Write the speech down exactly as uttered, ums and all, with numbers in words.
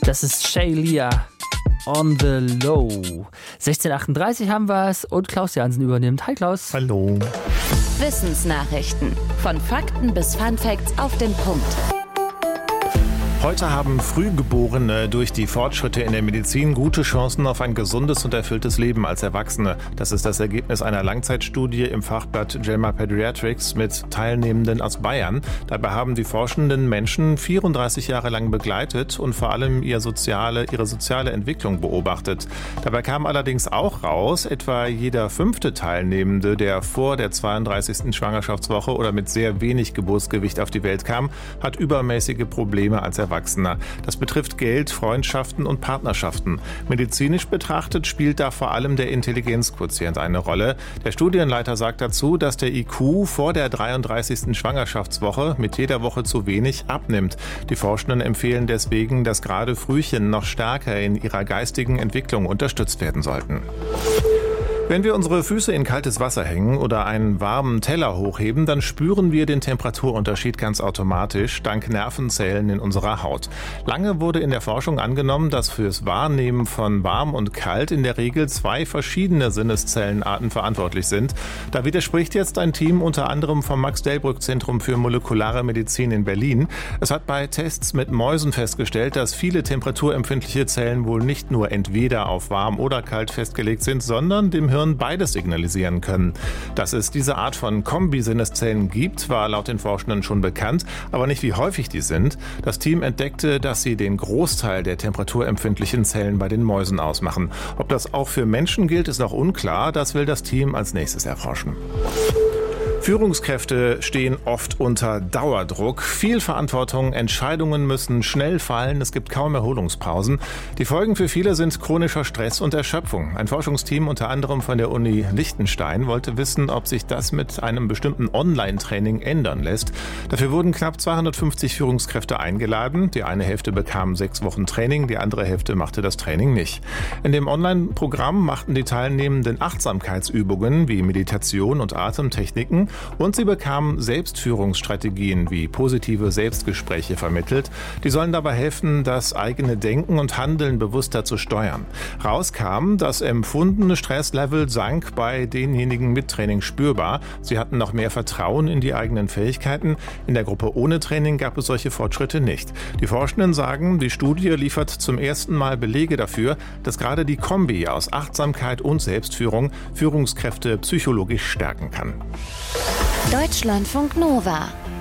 Das ist Shaylia on the Low. sechzehn Uhr achtunddreißig haben wir es und Klaus Jansen übernimmt. Hi Klaus. Hallo. Wissensnachrichten. Von Fakten bis Funfacts auf den Punkt. Heute haben Frühgeborene durch die Fortschritte in der Medizin gute Chancen auf ein gesundes und erfülltes Leben als Erwachsene. Das ist das Ergebnis einer Langzeitstudie im Fachblatt J A M A Pediatrics mit Teilnehmenden aus Bayern. Dabei haben die Forschenden Menschen vierunddreißig Jahre lang begleitet und vor allem ihre soziale, ihre soziale Entwicklung beobachtet. Dabei kam allerdings auch raus, etwa jeder fünfte Teilnehmende, der vor der zweiunddreißigsten Schwangerschaftswoche oder mit sehr wenig Geburtsgewicht auf die Welt kam, hat übermäßige Probleme als Erwachsener. Das betrifft Geld, Freundschaften und Partnerschaften. Medizinisch betrachtet spielt da vor allem der Intelligenzquotient eine Rolle. Der Studienleiter sagt dazu, dass der I Q vor der dreiunddreißigsten Schwangerschaftswoche mit jeder Woche zu wenig abnimmt. Die Forschenden empfehlen deswegen, dass gerade Frühchen noch stärker in ihrer geistigen Entwicklung unterstützt werden sollten. Wenn wir unsere Füße in kaltes Wasser hängen oder einen warmen Teller hochheben, dann spüren wir den Temperaturunterschied ganz automatisch, dank Nervenzellen in unserer Haut. Lange wurde in der Forschung angenommen, dass fürs Wahrnehmen von warm und kalt in der Regel zwei verschiedene Sinneszellenarten verantwortlich sind. Da widerspricht jetzt ein Team unter anderem vom Max-Delbrück-Zentrum für molekulare Medizin in Berlin. Es hat bei Tests mit Mäusen festgestellt, dass viele temperaturempfindliche Zellen wohl nicht nur entweder auf warm oder kalt festgelegt sind, sondern dem Hirn beides signalisieren können. Dass es diese Art von Kombisinneszellen gibt, war laut den Forschenden schon bekannt, aber nicht wie häufig die sind. Das Team entdeckte, dass sie den Großteil der temperaturempfindlichen Zellen bei den Mäusen ausmachen. Ob das auch für Menschen gilt, ist noch unklar. Das will das Team als nächstes erforschen. Führungskräfte stehen oft unter Dauerdruck. Viel Verantwortung, Entscheidungen müssen schnell fallen, es gibt kaum Erholungspausen. Die Folgen für viele sind chronischer Stress und Erschöpfung. Ein Forschungsteam unter anderem von der Uni Liechtenstein wollte wissen, ob sich das mit einem bestimmten Online-Training ändern lässt. Dafür wurden knapp zweihundertfünfzig Führungskräfte eingeladen. Die eine Hälfte bekam sechs Wochen Training, die andere Hälfte machte das Training nicht. In dem Online-Programm machten die Teilnehmenden Achtsamkeitsübungen wie Meditation und Atemtechniken. Und sie bekamen Selbstführungsstrategien wie positive Selbstgespräche vermittelt. Die sollen dabei helfen, das eigene Denken und Handeln bewusster zu steuern. Rauskam, das empfundene Stresslevel sank bei denjenigen mit Training spürbar. Sie hatten noch mehr Vertrauen in die eigenen Fähigkeiten. In der Gruppe ohne Training gab es solche Fortschritte nicht. Die Forschenden sagen, die Studie liefert zum ersten Mal Belege dafür, dass gerade die Kombi aus Achtsamkeit und Selbstführung Führungskräfte psychologisch stärken kann. Deutschlandfunk Nova